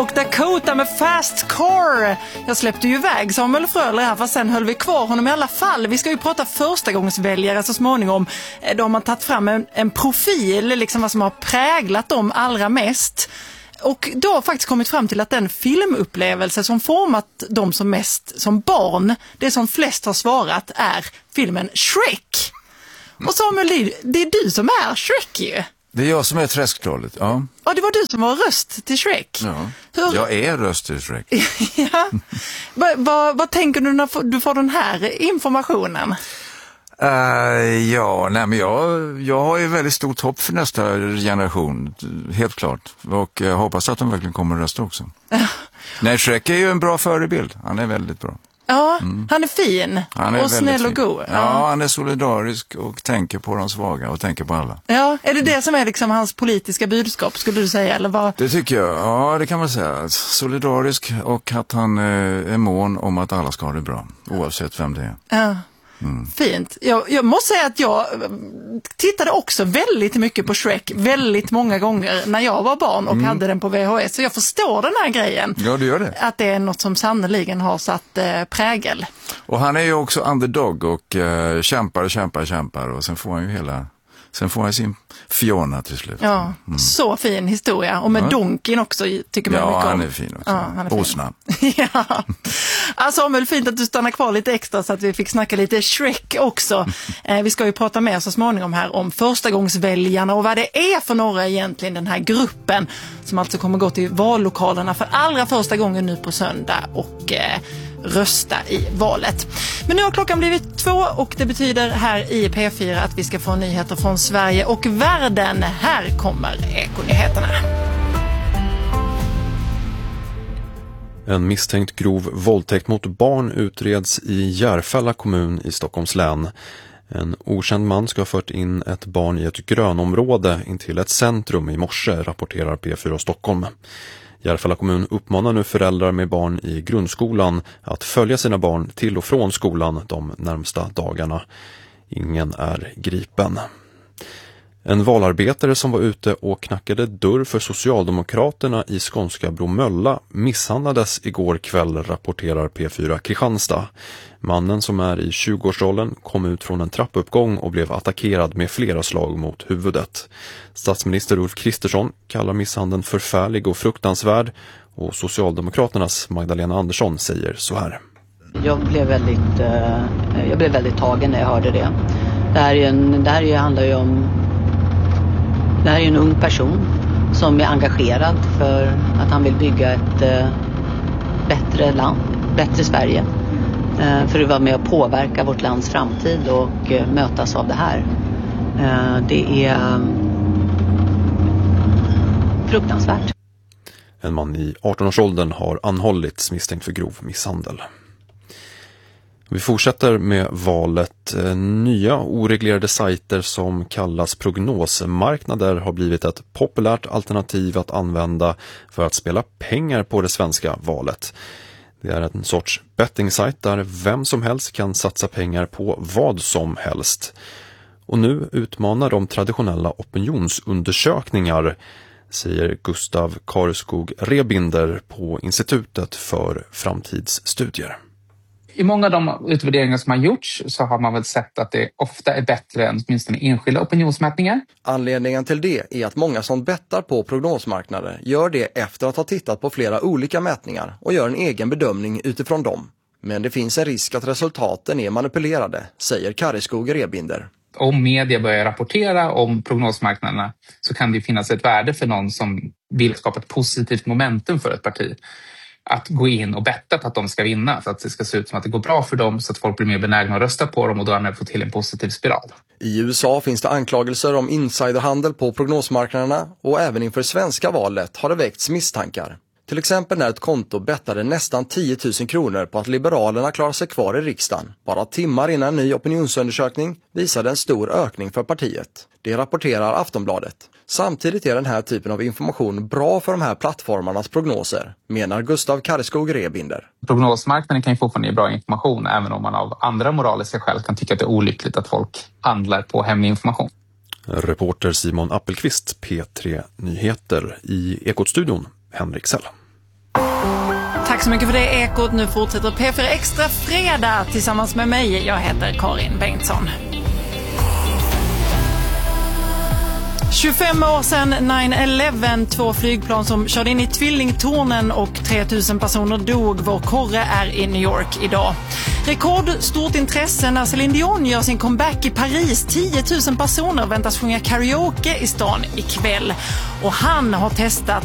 och Dakota med Fast Car. Jag släppte ju iväg Samuel Fröler här, fast sen höll vi kvar honom i alla fall. Vi ska ju prata förstagångsväljare så småningom. De har tagit fram en profil, liksom vad som har präglat dem allra mest. Och då har faktiskt kommit fram till att den filmupplevelse som format dem som mest som barn, det som flest har svarat, är filmen Shrek. Och Samuel, det är du som är Shrek ju. Det är jag som är träsktrollet, ja. Ja, det var du som var röst till Shrek. Ja, jag är röst till Shrek. Ja. Vad tänker du när du får den här informationen? Jag har ju väldigt stort hopp för nästa generation, helt klart. Och jag hoppas att de verkligen kommer att rösta också. Nej, Shrek är ju en bra förebild. Han är väldigt bra. Ja, han är fin och snäll och god. Ja, han är solidarisk och tänker på de svaga och tänker på alla. Ja, är det som är liksom hans politiska budskap, skulle du säga? Eller vad? Det tycker jag, ja det kan man säga. Solidarisk och att han är mån om att alla ska ha det bra, oavsett vem det är. Ja. Fint. Jag måste säga att jag tittade också väldigt mycket på Shrek väldigt många gånger när jag var barn och hade den på VHS. Så jag förstår den här grejen. Ja, du gör det. Att det är något som sannoliken har satt prägel. Och han är ju också underdog och kämpar och sen får han sin Fiona till slut. Ja, så fin historia. Och med Donkin också tycker man mycket om. Ja, han är fin också. Ja, han är och snabb. Ja. Alltså, Samuel, fint att du stannar kvar lite extra så att vi fick snacka lite Shrek också. Vi ska ju prata mer så småningom här om förstagångsväljarna och vad det är för några egentligen, den här gruppen som alltså kommer gå till vallokalerna för allra första gången nu på söndag och rösta i valet. Men nu har klockan blivit 2 och det betyder här i P4 att vi ska få nyheter från Sverige och världen. Här kommer Ekonyheterna. En misstänkt grov våldtäkt mot barn utreds i Järfälla kommun i Stockholms län. En okänd man ska ha fört in ett barn i ett grönområde intill ett centrum i morse, rapporterar P4 Stockholm. Järfälla kommun uppmanar nu föräldrar med barn i grundskolan att följa sina barn till och från skolan de närmsta dagarna. Ingen är gripen. En valarbetare som var ute och knackade dörr för Socialdemokraterna i skånska Bromölla misshandlades igår kväll, rapporterar P4 Kristianstad. Mannen, som är i 20-årsåldern, kom ut från en trappuppgång och blev attackerad med flera slag mot huvudet. Statsminister Ulf Kristersson kallar misshandeln förfärlig och fruktansvärd, och Socialdemokraternas Magdalena Andersson säger så här. Jag blev väldigt tagen när jag hörde det. Det här är en ung person som är engagerad för att han vill bygga ett bättre land, bättre Sverige. För att vara med och påverka vårt lands framtid och mötas av det här. Det är fruktansvärt. En man i 18-årsåldern har anhållits misstänkt för grov misshandel. Vi fortsätter med valet. Nya oreglerade sajter som kallas prognosmarknader har blivit ett populärt alternativ att använda för att spela pengar på det svenska valet. Det är en sorts bettingsajt där vem som helst kan satsa pengar på vad som helst. Och nu utmanar de traditionella opinionsundersökningar, säger Gustav Kareskog Rebinder på Institutet för framtidsstudier. I många av de utvärderingar som har gjorts så har man väl sett att det ofta är bättre än åtminstone enskilda opinionsmätningar. Anledningen till det är att många som bettar på prognosmarknader gör det efter att ha tittat på flera olika mätningar och gör en egen bedömning utifrån dem. Men det finns en risk att resultaten är manipulerade, säger Kareskog Rebinder. Om media börjar rapportera om prognosmarknaderna så kan det finnas ett värde för någon som vill skapa ett positivt momentum för ett parti att gå in och betta på att de ska vinna, så att det ska se ut som att det går bra för dem, så att folk blir mer benägna att rösta på dem och därmed få till en positiv spiral. I USA finns det anklagelser om insiderhandel på prognosmarknaderna, och även inför svenska valet har det väckts misstankar. Till exempel när ett konto bettade nästan 10 000 kronor på att Liberalerna klarar sig kvar i riksdagen. Bara timmar innan en ny opinionsundersökning visade en stor ökning för partiet. Det rapporterar Aftonbladet. Samtidigt är den här typen av information bra för de här plattformarnas prognoser, menar Gustav Kareskog Rebinder. Prognosmarknaden kan ju fortfarande ge bra information även om man av andra moraliska skäl kan tycka att det är olyckligt att folk handlar på hemlig information. Reporter Simon Appelqvist, P3 Nyheter. I Ekot-studion, Henrik Sell. så mycket för det Ekot. Nu fortsätter P4 Extra fredag tillsammans med mig. Jag heter Karin Bengtsson. 25 år sedan 9/11, 2 flygplan som körde in i tvillingtornen och 3000 personer dog. Vår korre är i New York idag. Rekordstort intresse när Céline Dion gör sin comeback i Paris. 10 000 personer väntas sjunga karaoke i stan ikväll. Och han har testat